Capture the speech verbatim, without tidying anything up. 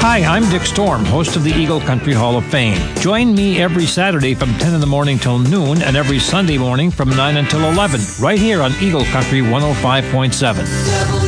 Hi, I'm Dick Storm, host of the Eagle Country Hall of Fame. Join me every Saturday from ten in the morning till noon and every Sunday morning from nine until eleven, right here on Eagle Country one oh five point seven.